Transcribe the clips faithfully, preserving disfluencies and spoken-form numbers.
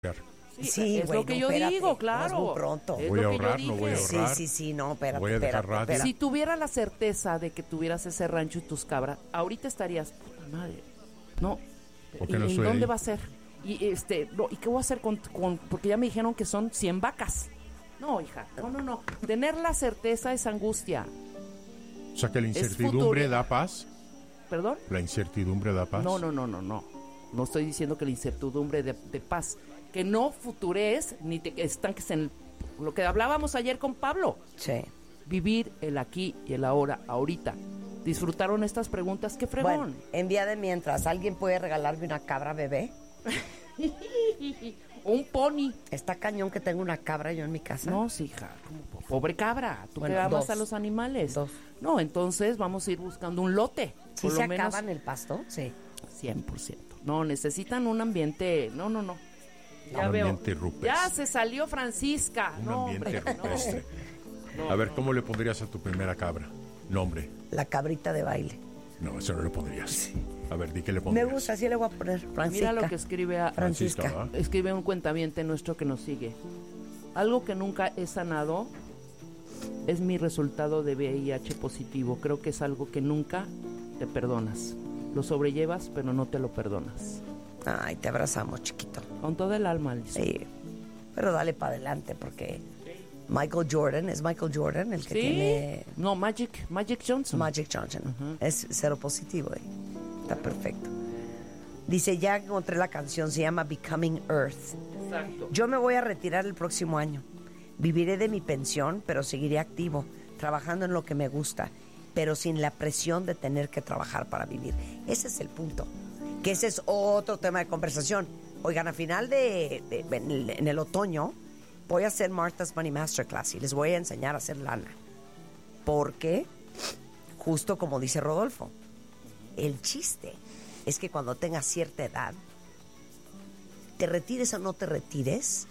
Sí, Sí, es güey, lo que no, yo espérate, digo, no es claro. muy pronto. Es Voy a lo que yo ahorrar, no voy a dije. ahorrar. Sí, sí, sí, no, espérate, Voy a dejar espérate, radio. espérate. Si tuviera la certeza de que tuvieras ese rancho y tus cabras, ahorita estarías, puta madre, no, ¿Por qué ¿y no en estoy dónde ahí? va a ser? Y este, no, ¿y qué voy a hacer con, con, porque ya me dijeron que son cien vacas? No, hija, no, no, no, tener la certeza es angustia. O sea que la Es incertidumbre futuro. da paz. ¿Perdón? La incertidumbre da paz. No, no, no, no, no. No estoy diciendo que la incertidumbre de, de paz, que no futurees ni te estanques en el- lo que hablábamos ayer con Pablo. Sí. Vivir el aquí y el ahora, ahorita. ¿Disfrutaron estas preguntas? ¡Qué fregón! Bueno, en vía de mientras, ¿alguien puede regalarme una cabra bebé? Un pony. Está cañón que tengo una cabra yo en mi casa. No, sí, hija. como pobre cabra. Tú Bueno, que amas dos. a los animales. Dos. No, entonces vamos a ir buscando un lote. ¿Sí por se lo menos acaban el pasto? Sí. cien por ciento. No, necesitan un ambiente. No, no, no. Ya Un veo. ambiente rupestre. Ya se salió Francisca. Un no, ambiente hombre, no. rupestre. No, A ver, no. ¿cómo le pondrías a tu primera cabra? Nombre. La cabrita de baile. No, eso no le pondrías. A ver, di que le Me pondrías. gusta, así le voy a poner. Francisca. Mira lo que escribe a, Francisca. Francisca, ¿va? escribe un cuentaviente nuestro que nos sigue. Algo que nunca he sanado es mi resultado de V I H positivo. Creo que es algo que nunca te perdonas. Lo sobrellevas, pero no te lo perdonas. Ay, te abrazamos, chiquito. Con todo el alma, Alicia. Sí. Pero dale para adelante porque Michael Jordan, es Michael Jordan el que ¿Sí? tiene No, Magic, Magic Johnson. Magic Johnson. Ujú. Es cero positivo. eh. Está perfecto. Dice, ya encontré la canción, se llama Becoming Earth. Exacto. Yo me voy a retirar el próximo año. Viviré de mi pensión, pero seguiré activo, trabajando en lo que me gusta, pero sin la presión de tener que trabajar para vivir. Ese es el punto. Que ese es otro tema de conversación. Oigan, a final de, de- en, el, en el otoño voy a hacer Martha's Money Masterclass y les voy a enseñar a hacer lana. Porque, justo como dice Rodolfo, el chiste es que cuando tengas cierta edad, te retires o no te retires,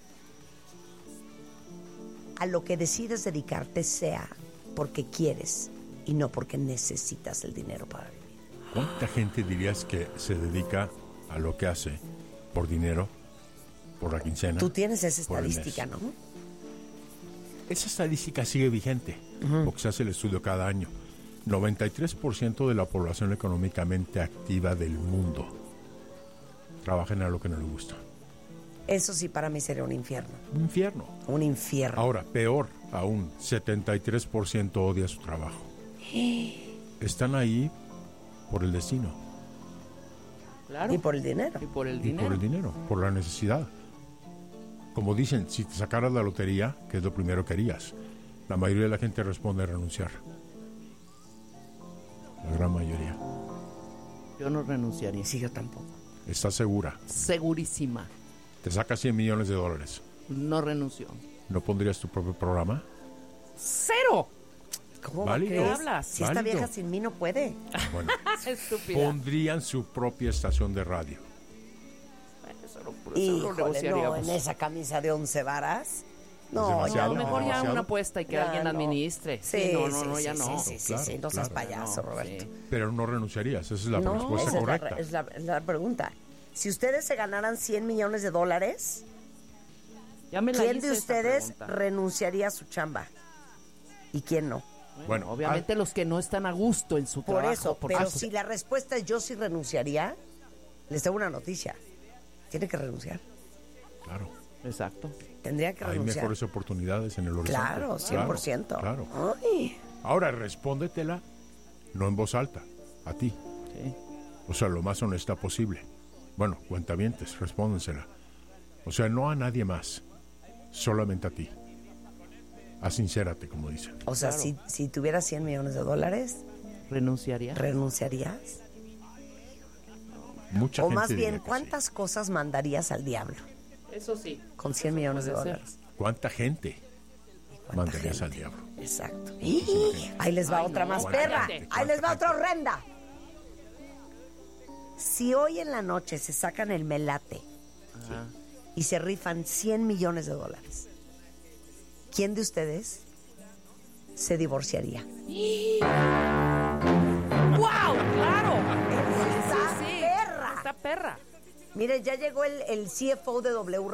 a lo que decides dedicarte sea porque quieres y no porque necesitas el dinero para vivir. ¿Cuánta gente dirías que se dedica a lo que hace por dinero, por la quincena? Tú tienes esa por el mes? estadística, ¿no? Esa estadística sigue vigente, porque se hace el estudio cada año. noventa y tres por ciento de la población económicamente activa del mundo trabaja en algo que no le gusta. Eso sí para mí sería un infierno. Un infierno. Un infierno. Ahora, peor aún, setenta y tres por ciento odia su trabajo. Están ahí por el destino Claro. Y por el dinero. Y por el y dinero. por el dinero, por la necesidad. Como dicen, si te sacaras la lotería, ¿qué es lo primero que harías? La mayoría de la gente responde renunciar. La gran mayoría. Yo no renunciaría. Sí, yo tampoco. ¿Estás segura? Segurísima. Te sacas cien millones de dólares. No renunció. ¿No pondrías tu propio programa? ¡Cero! ¿Cómo Válido. crees? hablas? Si esta Válido. vieja sin mí no puede. Bueno, Estúpida. pondrían su propia estación de radio. Eso no, eso no Híjole, no, negociaríamos. en esa camisa de once varas. No, demasiado, ya A lo no. mejor ya demasiado. una apuesta y que Ya alguien no. administre. Sí, no, no, sí, no, sí, ya sí, no. Sí, sí, Claro, sí, no seas claro. payaso, No, Roberto. sí. Pero no renunciarías, esa es la No, respuesta esa es la, correcta. es la- es la pregunta. Si ustedes se ganaran cien millones de dólares, Ya me la ¿quién hice de esa ustedes pregunta. renunciaría a su chamba? ¿Y quién no? Bueno, Obviamente ah, los que no están a gusto en su Por trabajo. eso, porque- pero Ah, si la respuesta es yo sí renunciaría, les tengo una noticia. Tiene que renunciar. claro, Exacto. Tendría que hay renunciar. mejores oportunidades en el horizonte. Claro, cien por ciento. Claro. Ay, Ahora, respóndetela, no en voz alta, a ti. Sí. O sea, lo más honesta posible. Bueno, cuentavientes, respóndensela. O sea, no a nadie más, solamente a ti. Asincérate, como dicen. o sea, Claro. si, si tuvieras cien millones de dólares, ¿Renunciaría? ¿renunciarías? Mucha O gente más diría bien, que ¿cuántas cosas mandarías al diablo Eso sí. con cien millones de puede ser. dólares? sí. ¿Cuánta gente ¿Cuánta mandarías gente? al diablo? Exacto. ¡Y! Ahí les va Ay, otra no, más ¿cuánta perra. gente? Ahí les va ¿Cuánta otra horrenda. Si hoy en la noche se sacan el melate Ajá. y se rifan cien millones de dólares, ¿quién de ustedes se divorciaría? ¡Wow! ¡Claro! ¡Esa Sí, sí. perra! Esta perra. Mire, ya llegó el, el C F O de W